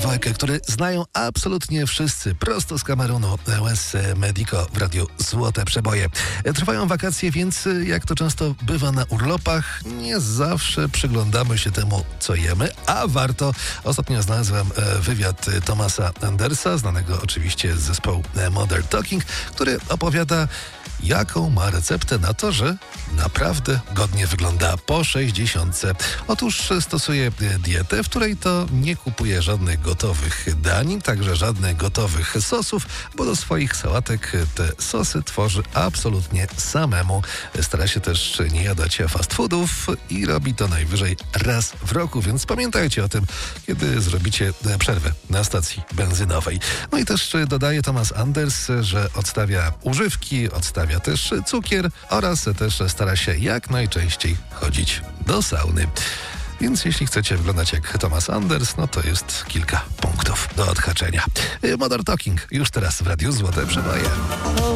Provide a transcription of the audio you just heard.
kawałek, który znają absolutnie wszyscy, prosto z Kamerunu, Wes Medico w radiu Złote Przeboje. Trwają wakacje, więc jak to często bywa na urlopach, nie zawsze przyglądamy się temu, co jemy, a warto. Ostatnio znalazłem wywiad Thomasa Andersa, znanego oczywiście z zespołu Modern Talking, który opowiada, jaką ma receptę na to, że naprawdę godnie wygląda po 60. Otóż stosuje dietę, w której to nie kupuje żadnych gotowych dań, także żadnych gotowych sosów, bo do swoich sałatek te sosy tworzy absolutnie samemu. Stara się też nie jadać fast foodów i robi to najwyżej raz w roku, więc pamiętajcie o tym, kiedy zrobicie przerwę na stacji benzynowej. No i też dodaje Thomas Anders, że odstawia używki, odstawia też cukier oraz też stara się jak najczęściej chodzić do sauny. Więc jeśli chcecie wyglądać jak Thomas Anders, no to jest kilka punktów do odhaczenia. Modern Talking już teraz w Radiu Złote Przeboje.